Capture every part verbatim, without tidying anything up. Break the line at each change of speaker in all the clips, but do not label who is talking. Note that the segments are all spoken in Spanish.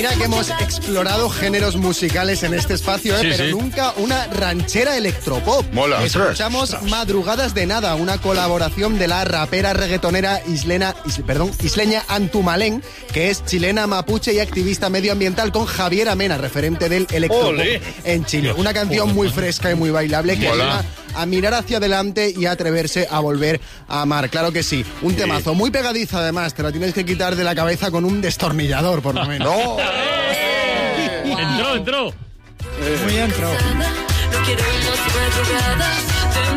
Mira que hemos explorado géneros musicales en este espacio, ¿eh?
Sí,
pero
sí.
nunca una ranchera electropop.
Mola.
Escuchamos
Ostras.
Madrugadas de Nada, una colaboración de la rapera reggaetonera islena, is, perdón, isleña Antumalén, que es chilena, mapuche y activista medioambiental, con Javier Amena, referente del electropop
Olé.
en Chile. Una canción muy fresca y muy bailable que
Mola.
anima a mirar hacia adelante y a atreverse a volver a amar. Claro que sí. Un temazo muy pegadizo, además. Te la tienes que quitar de la cabeza con un destornillador, por lo menos.
¡No!
Entró, entró.
Muy entrado.
No quiero más madrugadas de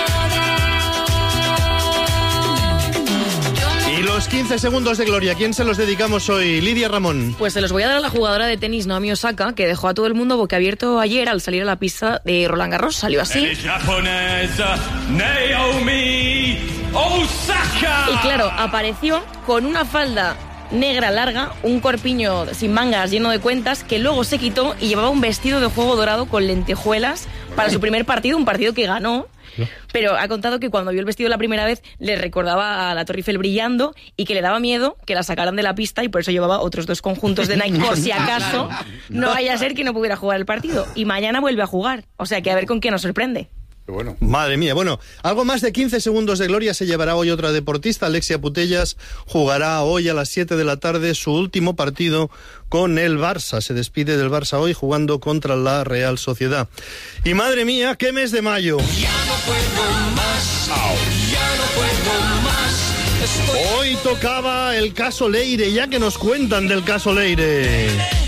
nada.
Y los quince segundos de gloria, ¿quién se los dedicamos hoy? Lidia Ramón.
Pues se los voy a dar a la jugadora de tenis Naomi Osaka, que dejó a todo el mundo boquiabierto ayer al salir a la pista de Roland Garros. Salió así.
japonesa Naomi Osaka.
Y claro, apareció con una falda negra larga, un corpiño sin mangas lleno de cuentas, que luego se quitó y llevaba un vestido de juego dorado con lentejuelas para su primer partido, un partido que ganó. Pero ha contado que cuando vio el vestido la primera vez le recordaba a la Torre Eiffel brillando y que le daba miedo que la sacaran de la pista, y por eso llevaba otros dos conjuntos de Nike por si acaso no vaya a ser que no pudiera jugar el partido. Y mañana vuelve a jugar, o sea que a ver con qué nos sorprende.
Bueno.
Madre mía, bueno, algo más de quince segundos de gloria se llevará hoy otra deportista. Alexia Putellas jugará hoy a las siete de la tarde su último partido con el Barça. Se despide del Barça hoy jugando contra la Real Sociedad. Y madre mía, qué mes de mayo.
Ya no puedo más, ya no puedo más. Estoy...
Hoy tocaba el caso Leire, ya que nos cuentan del caso Leire.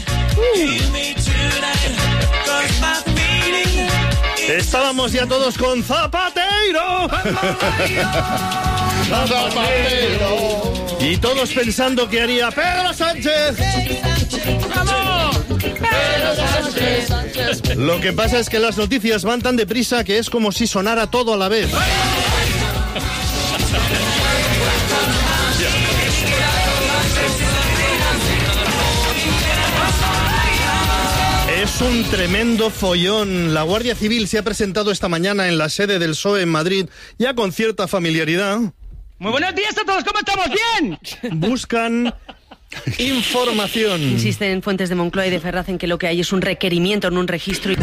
Estábamos ya todos con Zapatero.
Zapatero.
Y todos pensando que haría Pedro Sánchez. Lo que pasa es que las noticias van tan deprisa que es como si sonara todo a la vez. Es un tremendo follón. La Guardia Civil se ha presentado esta mañana en la sede del P S O E en Madrid, ya con cierta familiaridad.
Muy buenos días a todos, ¿cómo estamos? ¿Bien?
Buscan información.
Insisten fuentes de Moncloa y de Ferraz en que lo que hay es un requerimiento, no un registro.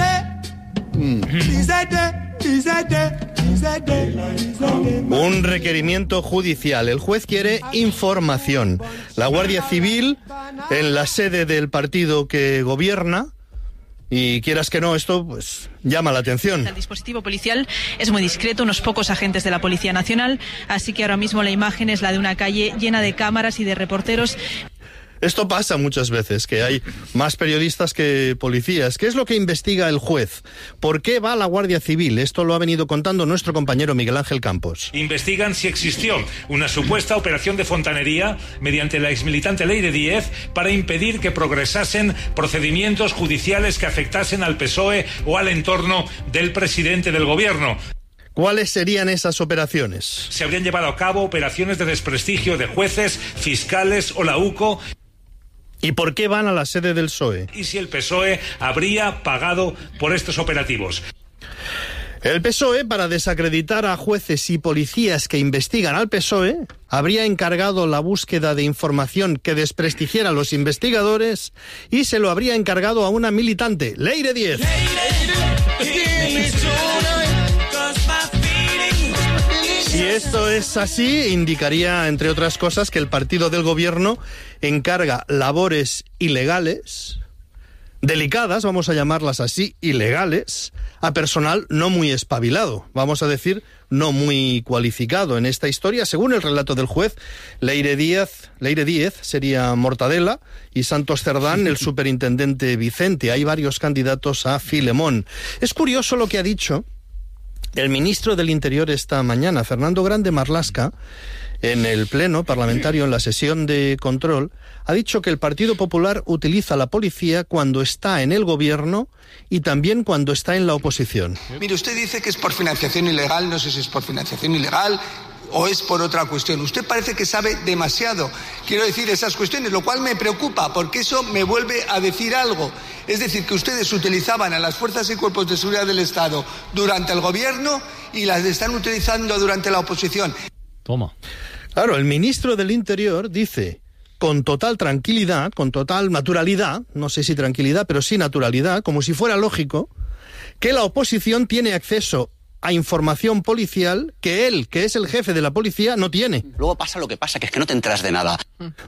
Un requerimiento judicial. El juez quiere información. La Guardia Civil, en la sede del partido que gobierna, y quieras que no, esto pues llama la atención.
El dispositivo policial es muy discreto, unos pocos agentes de la Policía Nacional, así que ahora mismo la imagen es la de una calle llena de cámaras y de reporteros.
Esto pasa muchas veces, que hay más periodistas que policías. ¿Qué es lo que investiga el juez? ¿Por qué va la Guardia Civil? Esto lo ha venido contando nuestro compañero Miguel Ángel Campos.
Investigan si existió una supuesta operación de fontanería mediante la exmilitante Leire Díez para impedir que progresasen procedimientos judiciales que afectasen al P S O E o al entorno del presidente del gobierno.
¿Cuáles serían esas operaciones?
Se habrían llevado a cabo operaciones de desprestigio de jueces, fiscales o la U C O.
¿Y por qué van a la sede del P S O E?
Y si el P S O E habría pagado por estos operativos.
El P S O E, para desacreditar a jueces y policías que investigan al P S O E, habría encargado la búsqueda de información que desprestigiara a los investigadores y se lo habría encargado a una militante, Leire Díez. Si esto es así, indicaría, entre otras cosas, que el partido del gobierno encarga labores ilegales, delicadas, vamos a llamarlas así, ilegales, a personal no muy espabilado, vamos a decir, no muy cualificado en esta historia. Según el relato del juez, Leire Díez, Leire Díez sería Mortadela y Santos Cerdán el superintendente Vicente. Hay varios candidatos a Filemón. Es curioso lo que ha dicho el ministro del Interior esta mañana, Fernando Grande Marlaska, en el pleno parlamentario, en la sesión de control, ha dicho que el Partido Popular utiliza la policía cuando está en el gobierno y también cuando está en la oposición.
Mire, usted dice que es por financiación ilegal, no sé si es por financiación ilegal o es por otra cuestión. Usted parece que sabe demasiado, quiero decir, esas cuestiones, lo cual me preocupa, porque eso me vuelve a decir algo. Es decir, que ustedes utilizaban a las fuerzas y cuerpos de seguridad del Estado durante el gobierno y las están utilizando durante la oposición.
Toma.
Claro, el ministro del Interior dice con total tranquilidad, con total naturalidad, no sé si tranquilidad, pero sí naturalidad, como si fuera lógico, que la oposición tiene acceso a información policial que él, que es el jefe de la policía, no tiene.
Luego pasa lo que pasa, que es que no te enteras de nada.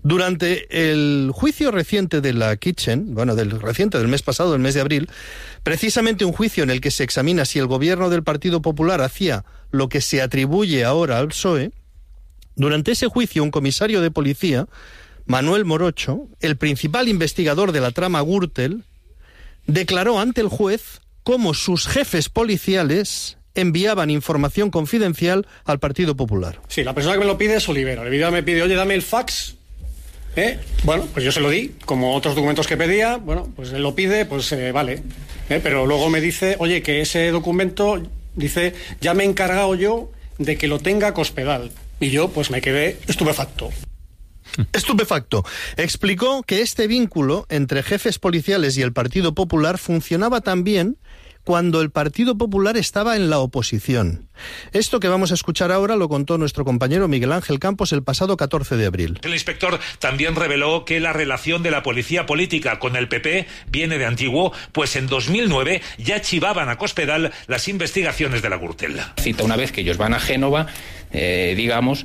Durante el juicio reciente de la Kitchen, bueno, del reciente del mes pasado, del mes de abril, precisamente un juicio en el que se examina si el gobierno del Partido Popular hacía lo que se atribuye ahora al P S O E, durante ese juicio un comisario de policía, Manuel Morocho, el principal investigador de la trama Gürtel, declaró ante el juez cómo sus jefes policiales enviaban información confidencial al Partido Popular.
Sí, la persona que me lo pide es Olivera. Olivera me pide, oye, dame el fax. ¿Eh? Bueno, pues yo se lo di, como otros documentos que pedía. Bueno, pues él lo pide, pues eh, vale. ¿Eh? Pero luego me dice, oye, que ese documento, dice, ya me he encargado yo de que lo tenga Cospedal. Y yo, pues me quedé estupefacto.
Estupefacto. Explicó que este vínculo entre jefes policiales y el Partido Popular funcionaba también cuando el Partido Popular estaba en la oposición. Esto que vamos a escuchar ahora lo contó nuestro compañero Miguel Ángel Campos el pasado catorce de abril.
El inspector también reveló que la relación de la policía política con el P P viene de antiguo, pues en dos mil nueve ya chivaban a Cospedal las investigaciones de la Gürtel.
Cita una vez que ellos van a Génova, eh, digamos,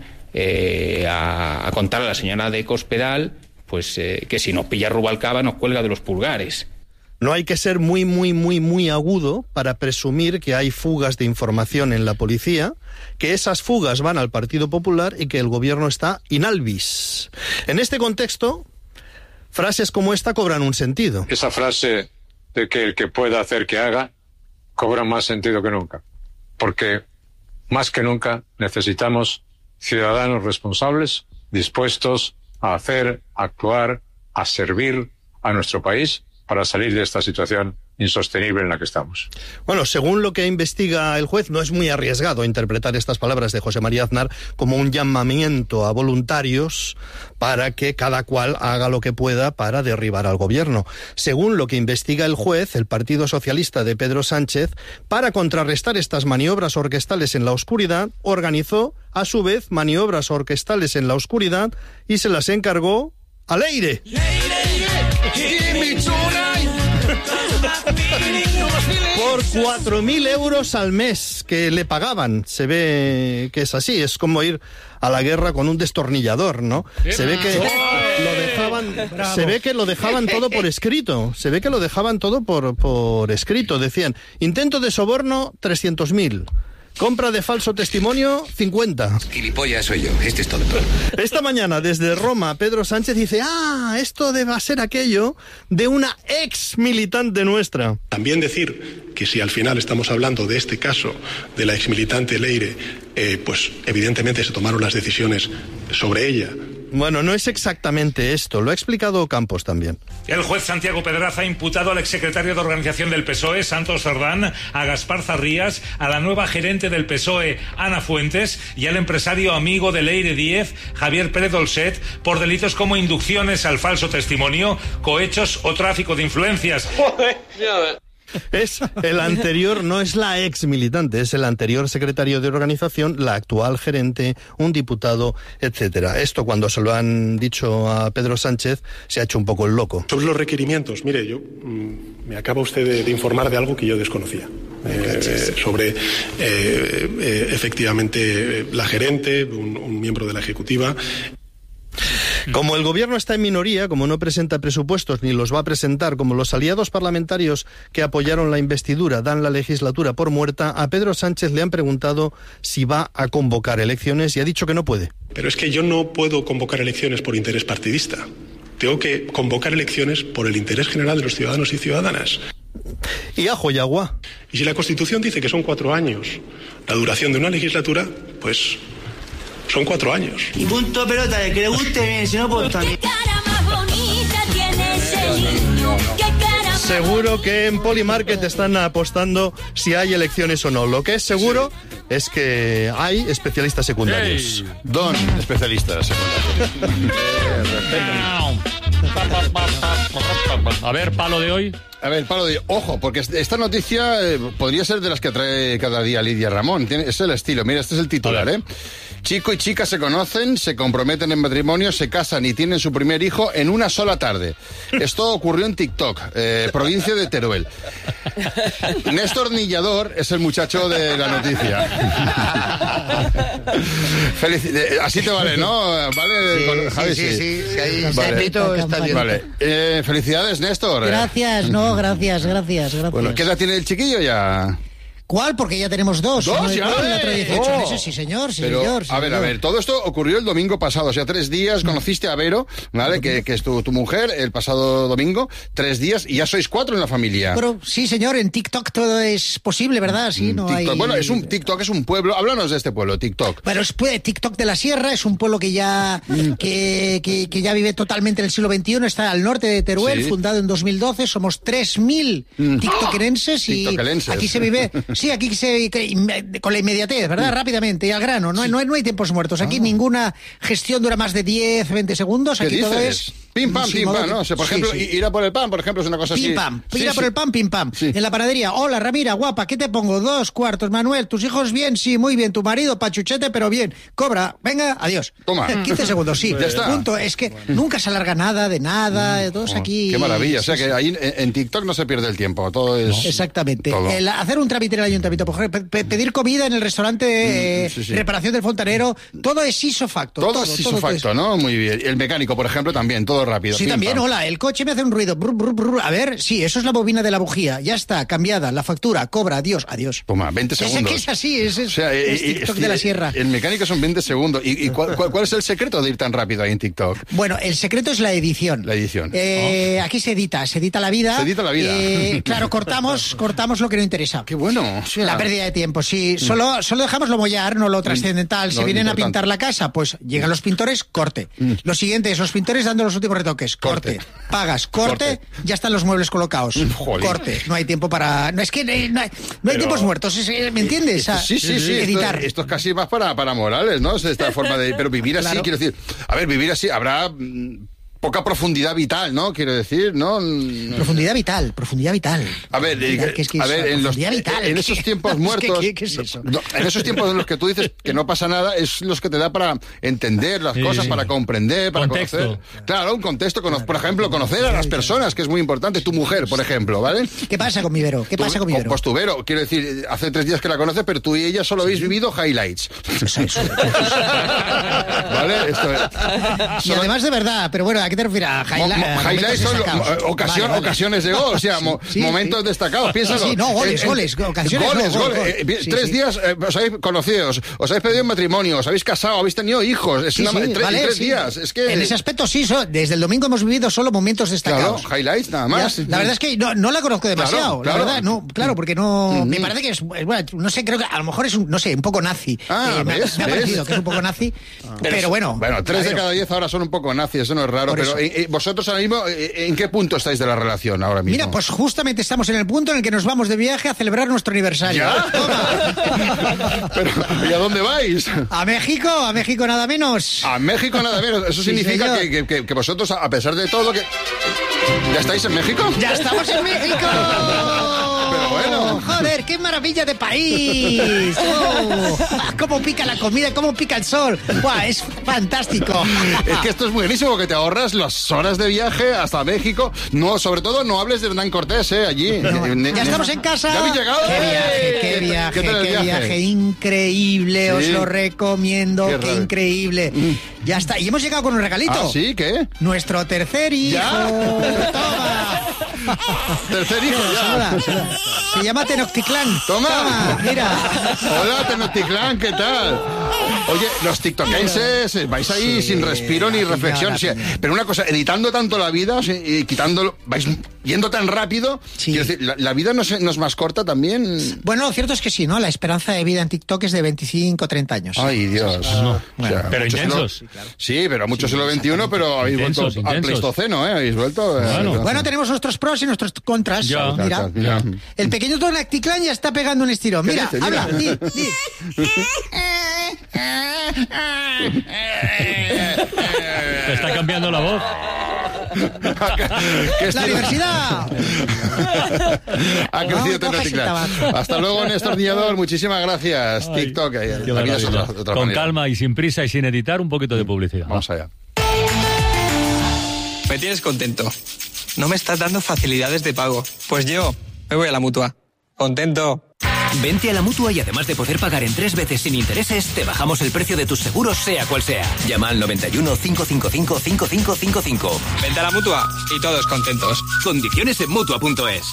eh, a, a contar a la señora de Cospedal, pues eh, que si nos pilla Rubalcaba nos cuelga de los pulgares.
No hay que ser muy, muy, muy, muy agudo para presumir que hay fugas de información en la policía, que esas fugas van al Partido Popular y que el gobierno está in albis. En este contexto, frases como esta cobran un sentido.
Esa frase de que el que pueda hacer que haga cobra más sentido que nunca, porque más que nunca necesitamos ciudadanos responsables, dispuestos a hacer, a actuar, a servir a nuestro país para salir de esta situación insostenible en la que estamos.
Bueno, según lo que investiga el juez, no es muy arriesgado interpretar estas palabras de José María Aznar como un llamamiento a voluntarios para que cada cual haga lo que pueda para derribar al gobierno. Según lo que investiga el juez, el Partido Socialista de Pedro Sánchez, para contrarrestar estas maniobras orquestales en la oscuridad, organizó, a su vez, maniobras orquestales en la oscuridad y se las encargó a Leire. Por cuatro mil euros al mes que le pagaban. Se ve que es así, es como ir a la guerra con un destornillador, ¿no? Se ve que lo dejaban, se ve que lo dejaban todo por escrito, se ve que lo dejaban todo por, por escrito. Decían, intento de soborno trescientos mil. Compra de falso testimonio, cincuenta.
Gilipollas soy yo, este es todo.
Esta mañana, desde Roma, Pedro Sánchez dice, ah, esto debe ser aquello de una ex militante nuestra.
También decir que si al final estamos hablando de este caso de la ex militante Leire, eh, pues evidentemente se tomaron las decisiones sobre ella.
Bueno, no es exactamente esto, lo ha explicado Campos también.
El juez Santiago Pedraza ha imputado al exsecretario de Organización del P S O E, Santos Cerdán, a Gaspar Zarrías, a la nueva gerente del P S O E, Ana Fuentes, y al empresario amigo de Leire Díez, Javier Pérez Dolcet, por delitos como inducciones al falso testimonio, cohechos o tráfico de influencias.
Joder, ya.
Es el anterior, no es la ex militante, es el anterior secretario de organización, la actual gerente, un diputado, etcétera. Esto, cuando se lo han dicho a Pedro Sánchez, se ha hecho un poco el loco.
Sobre los requerimientos, mire, yo mmm, me acaba usted de, de informar de algo que yo desconocía. Eh, sobre eh, eh, efectivamente la gerente, un, un miembro de la ejecutiva.
Como el gobierno está en minoría, como no presenta presupuestos ni los va a presentar, como los aliados parlamentarios que apoyaron la investidura dan la legislatura por muerta, a Pedro Sánchez le han preguntado si va a convocar elecciones y ha dicho que no puede.
Pero es que yo no puedo convocar elecciones por interés partidista. Tengo que convocar elecciones por el interés general de los ciudadanos y ciudadanas.
Y ajo y agua.
Y si la Constitución dice que son cuatro años la duración de una legislatura, pues son cuatro años.
Y punto pelota, de que le guste bien, si no, pues también.
¿Qué cara más bonita tiene ese niño? ¿Qué cara más
Seguro que en Polymarket están apostando si hay elecciones o no. Lo que es seguro sí. es que hay especialistas secundarios.
Hey. Don especialistas secundarios.
A ver, palo de hoy.
A ver, palo de... Ojo, porque esta noticia eh, podría ser de las que trae cada día Lidia Ramón. Tiene, es el estilo. Mira, este es el titular, ¿eh? Chico y chica se conocen, se comprometen en matrimonio, se casan y tienen su primer hijo en una sola tarde. Esto ocurrió en TikTok, eh, provincia de Teruel. Néstor Nillador es el muchacho de la noticia. Felici- eh, así te vale, ¿no? ¿Vale?
Sí,
Con-
sí,
Javi,
sí, sí, sí, ahí
Vale.
repito, está bien.
Vale. Eh, felicidades, Néstor.
Gracias, no, gracias, gracias, gracias.
Bueno, ¿qué edad tiene el chiquillo ya?
¿Cuál? Porque ya tenemos dos.
¿Dos
uno de
ya?
cuatro y otro de dieciocho
Oh.
meses, sí señor, sí
Pero,
señor. sí,
a ver, a
señor.
ver, todo esto ocurrió el domingo pasado, o sea, tres días, conociste a Vero, ¿vale? Que, que es tu, tu mujer, el pasado domingo, tres días, y ya sois cuatro en la familia.
Pero sí, señor, en TikTok todo es posible, ¿verdad? Sí, no
TikTok.
hay...
Bueno, es un TikTok, es un pueblo, háblanos de este pueblo, TikTok.
Bueno, es pues, TikTok de la Sierra, es un pueblo que ya que, que, que ya vive totalmente en el siglo veintiuno, está al norte de Teruel,
Sí.
fundado en dos mil doce, somos tres mil tiktokerenses y
Tiktokerenses.
aquí se vive, sí, aquí se que- inme- con la inmediatez, ¿verdad? Rápidamente y al grano, no, hay- no, hay, no hay tiempos muertos, aquí ninguna gestión dura más de diez, veinte segundos,
¿Qué
aquí todo
dices?
es...
Pim pam,
Sí,
pim
modo
pam,
que-
¿no? O sea, por
sí,
ejemplo,
sí.
ir a por el pan, por ejemplo, es una cosa así.
Pim pam,
Sí,
ir a
sí.
por el pan, pim pam. En la panadería, hola Ramira, guapa, ¿qué te pongo? Dos cuartos, Manuel, ¿tus hijos bien? Sí, muy bien. Tu marido, pachuchete, pero bien. Cobra, venga, adiós.
Toma.
quince segundos, sí.
Ya está.
Punto. Es que nunca se alarga nada de nada, todos
Oh,
aquí...
Qué maravilla, o
Sí,
sea
sí.
que ahí en, en TikTok no se pierde el tiempo, todo es...
Exactamente.
todo.
El hacer un trámite en el ayuntamiento, por ejemplo, pe- pe- pedir comida en el restaurante, eh,
sí, sí.
reparación del fontanero, todo es isofacto.
Todo,
Todo,
es
todo, todo
isofacto, ¿no? Muy bien. El mecánico, por ejemplo, también, todo rápido.
Sí,
pim,
también,
pam.
hola, el coche me hace un ruido. Brr, brr, brr. A ver, sí, eso es la bobina de la bujía. Ya está, cambiada, la factura, cobra, adiós, adiós.
Toma, veinte
Es
segundos.
que es así, es, es,
O sea, eh,
es
eh,
TikTok
es-
de la Sierra.
El mecánico son veinte segundos. ¿Y, y cuál, cuál- cuál es el secreto de ir tan rápido ahí en TikTok?
Bueno, el secreto es la edición.
La edición.
Eh, Aquí se edita, se edita la vida.
Se edita la vida.
Eh, claro, cortamos, cortamos lo que no interesa.
Qué bueno. O sea,
La pérdida de tiempo, sí. Solo, solo dejamos lo mollar, no lo trascendental.
no,
Se vienen a
importante.
pintar la casa, pues llegan los pintores, corte. Lo siguiente es los pintores dando los últimos retoques, corte.
Corte.
Pagas, corte, ya están los muebles colocados.
Jolín.
Corte. No hay tiempo para... No, es que eh, no hay, no hay
Pero-
tiempos muertos, es- eh, ¿me entiendes? O sea,
Sí, sí, sí. Esto,
Editar.
esto es casi más para, para Morales, ¿no? Es esta forma de... Pero vivir así,
Claro.
quiero decir... A ver, vivir así, habrá mm, poca profundidad vital, ¿no? Quiero decir, ¿no? Mm,
Profundidad vital, profundidad vital.
A ver,
Profundidad,
eh,
que es que
a
es
ver, en, los,
profundidad vital,
en
que-
esos tiempos
es que,
muertos,
¿qué- qué es eso?
no, en esos tiempos en los que tú dices que no pasa nada, es los que te da para entender las
Sí,
cosas,
sí.
para comprender, para
Contexto.
conocer. Claro, un contexto, cono- por ejemplo, conocer a las personas, que es muy importante, tu mujer, por ejemplo, ¿vale?
¿Qué pasa con mi Vero? ¿Qué
Tú-
pasa con mi
o-
Vero?
Pues tu Vero, quiero decir, hace tres días que la conoces, pero tú y ella solo habéis vivido highlights. ¿Vale? Esto es.
Y
Solo-
además de verdad, pero bueno, ¿a qué te refieres? A
Mo-
highlight-
mo-
a
highlights
momentos
son lo-
destacados.
mo- ocasión-
Vale, vale.
ocasiones de gol, o sea, mo-
Sí,
momentos
sí.
destacados. Piénsalo.
Sí, no, goles,
En- en-
goles, ocasiones
goles,
no, gol,
goles.
gol.
Eh, bien,
Sí,
tres
sí.
días eh, os habéis conocido, os, os habéis pedido en matrimonio, os habéis casado, habéis tenido hijos. Es
Sí,
una,
sí,
en tres, en
vale,
tres
sí.
días. Es que.
En ese aspecto sí, so- desde el domingo hemos vivido solo momentos
Claro,
destacados.
highlights nada más.
Ya, la verdad es que no, no la conozco demasiado,
Claro, claro.
la verdad, no, claro, porque no,
Mm.
me parece que es, es bueno, no sé, creo que a lo mejor es un, no sé, un poco nazi.
Ah,
Eh, me, ha-
¿ves?
me ha
¿ves?
parecido que es un poco nazi, pero bueno.
Bueno, tres de
claro.
cada diez ahora son un poco nazis, eso no es raro,
Por
pero
eso.
eh, eh, vosotros ahora mismo, eh, ¿en qué punto estáis de la relación ahora mismo?
Mira, pues justamente estamos en el punto en el que nos vamos de viaje a celebrar nuestro aniversario.
¿Ya? Pero, ¿y a dónde vais?
A México, a México nada menos.
A México nada menos. Eso
Sí,
significa
señor.
que, que- que- que vosotros, a pesar de todo, que... ¿Ya estáis en México?
¡Ya estamos en México!
Pero bueno.
¡Joder, qué maravilla de país! ¡Oh! Ah, ¡Cómo pica la comida, cómo pica el sol! ¡Buah, es fantástico!
Es que esto es buenísimo, porque te ahorras las horas de viaje hasta México. No, sobre todo, no hables de Hernán Cortés, ¿eh? Allí.
Ya estamos en casa.
¿Ya habéis llegado?
¡Qué viaje, qué
¿Qué-
viaje,
qué tal el
qué
viaje?
viaje! Increíble, os
Sí.
lo recomiendo,
Qué
qué,
raro.
increíble. Ya está, y hemos llegado con un regalito.
¿Ah, sí? ¿Qué?
Nuestro tercer hijo.
¿Ya?
Toma.
Tercer hijo, ya.
Saluda, saluda. Se llama Tenochtitlán.
Toma.
Mira.
Hola, Tenochtitlán, ¿qué tal? Oye, los tiktokenses eh, vais ahí
Sí,
sin respiro ni
la
reflexión.
piña,
O sea,
la piña.
pero una cosa, editando tanto la vida, o sea, y quitándolo, vais yendo tan rápido.
Sí.
Quiero decir, la, la vida no, se- no es más corta también.
Bueno, lo cierto es que sí, ¿no? La esperanza de vida en TikTok es de veinticinco o treinta años.
Ay, Dios. O sea,
Pero
mucho
intensos.
siglo- Sí, pero mucho siglo veintiuno, pero habéis
Intensos,
vuelto al
intensos.
Pleistoceno, ¿eh? Habéis vuelto. eh,
Bueno.
Bueno, tenemos nuestros pros y nuestros contras.
Ya.
Mira,
Mira.
el pequeño Tenochtitlán ya está pegando un estirón.
¿Qué
Mira,
dice? Mira.
habla, di, di.
Te está cambiando la voz.
¡La universidad!
Ha crecido Tenochtitlan. Hasta luego, Néstor Diador. Muchísimas gracias.
Ay,
TikTok. eh,
qué
la vida es otra,
maravilla.
otra
Con
manera.
calma y sin prisa y sin editar, un poquito de publicidad.
Vamos allá.
Me tienes contento. No me estás dando facilidades de pago. Pues yo me voy a la Mutua. Contento.
Vente a la Mutua y además de poder pagar en tres veces sin intereses, te bajamos el precio de tus seguros, sea cual sea. Llama al noventa y uno, cinco cinco cinco, cinco cinco cinco cinco.
Vente a la Mutua y todos contentos.
Condiciones en Mutua punto es.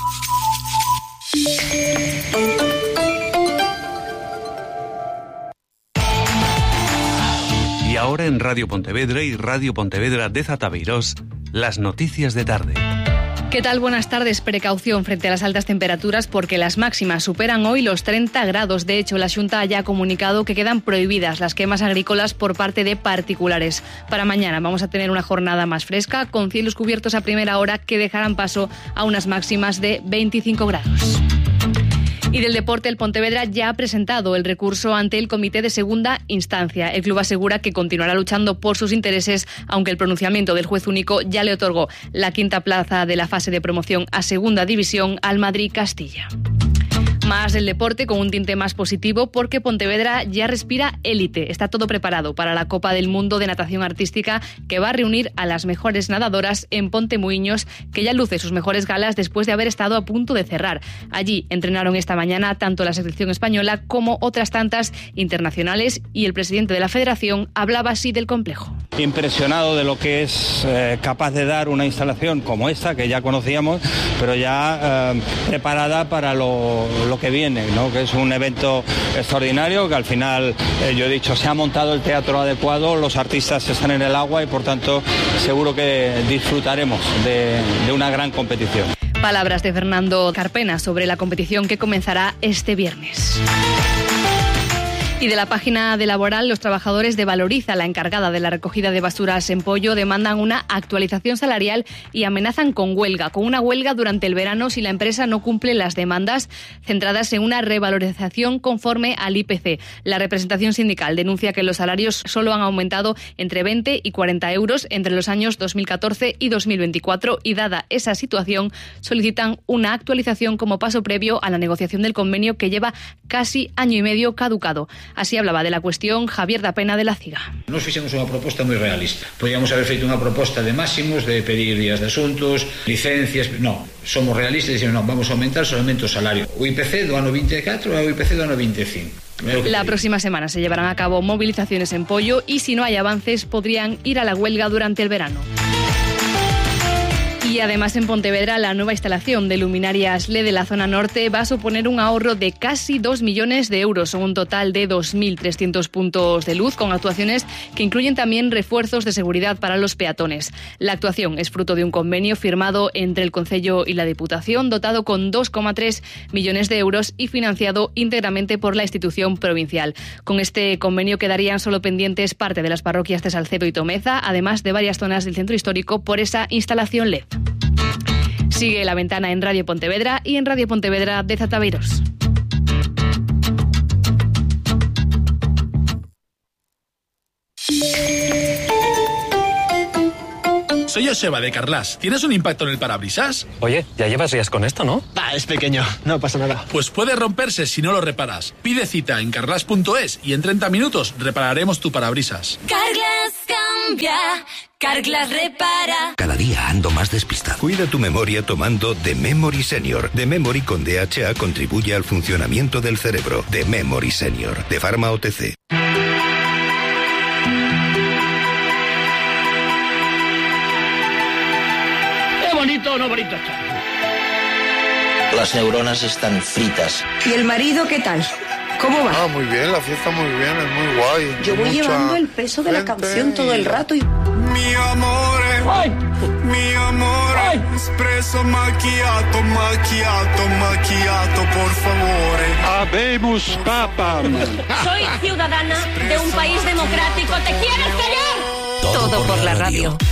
Y ahora en Radio Pontevedra y Radio Pontevedra de Zatabeirós, las noticias de tarde.
¿Qué tal? Buenas tardes. Precaución frente a las altas temperaturas porque las máximas superan hoy los treinta grados. De hecho, la Xunta ya ha comunicado que quedan prohibidas las quemas agrícolas por parte de particulares. Para mañana vamos a tener una jornada más fresca con cielos cubiertos a primera hora que dejarán paso a unas máximas de veinticinco grados. Y del deporte, el Pontevedra ya ha presentado el recurso ante el comité de segunda instancia. El club asegura que continuará luchando por sus intereses, aunque el pronunciamiento del juez único ya le otorgó la quinta plaza de la fase de promoción a segunda división al Madrid Castilla. Más del deporte con un tinte más positivo porque Pontevedra ya respira élite. Está todo preparado para la Copa del Mundo de Natación Artística que va a reunir a las mejores nadadoras en Pontemuiños, que ya luce sus mejores galas después de haber estado a punto de cerrar. Allí entrenaron esta mañana tanto la selección española como otras tantas internacionales y el presidente de la federación hablaba así del complejo.
Impresionado de lo que es eh, capaz de dar una instalación como esta, que ya conocíamos, pero ya eh, preparada para lo, lo que viene, ¿no? Que es un evento extraordinario, que al final, eh, yo he dicho, se ha montado el teatro adecuado, los artistas están en el agua y por tanto seguro que disfrutaremos de, de una gran competición.
Palabras de Fernando Carpena sobre la competición que comenzará este viernes. Y de la página de Laboral, los trabajadores de Valoriza, la encargada de la recogida de basuras en Pollo, demandan una actualización salarial y amenazan con huelga, con una huelga durante el verano si la empresa no cumple las demandas centradas en una revalorización conforme al I P C. La representación sindical denuncia que los salarios solo han aumentado entre veinte y cuarenta euros entre los años dos mil catorce y dos mil veinticuatro y, dada esa situación, solicitan una actualización como paso previo a la negociación del convenio que lleva casi año y medio caducado. Así hablaba de la cuestión Javier Dapena de la Ciga.
Nos fixemos unha proposta moi realista. Podíamos haber feito unha proposta de máximos, de pedir días de asuntos, licencias... No, somos realistas e dicimos, no, vamos a aumentar solamente o salario. O I P C do ano vinte e catro e o I P C do ano vinte e cinco.
La próxima semana se llevarán a cabo movilizaciones en Pollo y si no hay avances podrían ir a la huelga durante el verano. Y además en Pontevedra la nueva instalación de luminarias L E D de la zona norte va a suponer un ahorro de casi dos millones de euros. Son un total de dos mil trescientos puntos de luz con actuaciones que incluyen también refuerzos de seguridad para los peatones. La actuación es fruto de un convenio firmado entre el Concello y la Diputación, dotado con dos coma tres millones de euros y financiado íntegramente por la institución provincial. Con este convenio quedarían solo pendientes parte de las parroquias de Salcedo y Tomeza, además de varias zonas del centro histórico por esa instalación L E D. Sigue La Ventana en Radio Pontevedra y en Radio Pontevedra de Zatabeirós.
Soy Joseba de Carlas. ¿Tienes un impacto en el parabrisas?
Oye, ya llevas días con esto, ¿no?
Ah, es pequeño, no pasa nada. Pues puede romperse si no lo reparas. Pide cita en carlas punto es y en treinta minutos repararemos tu parabrisas.
Carglass cambia, Carglass repara.
Cada día ando más despistado. Cuida tu memoria tomando The Memory Senior. The Memory con D H A contribuye al funcionamiento del cerebro. The Memory Senior, de Pharma O T C.
¿Bonito o no bonito está?
Las neuronas están fritas.
¿Y el marido qué tal? ¿Cómo va?
Ah, muy bien, la fiesta muy bien, es muy guay.
Yo voy
Mucha
llevando el peso de la canción todo el rato y...
Mi amore,
¡ay!
Mi amore,
¡ay!
espresso macchiato, macchiato, macchiato, por favore.
Habemus papam.
Soy ciudadana de un país democrático. ¿Te quieres callar?
Todo por la radio.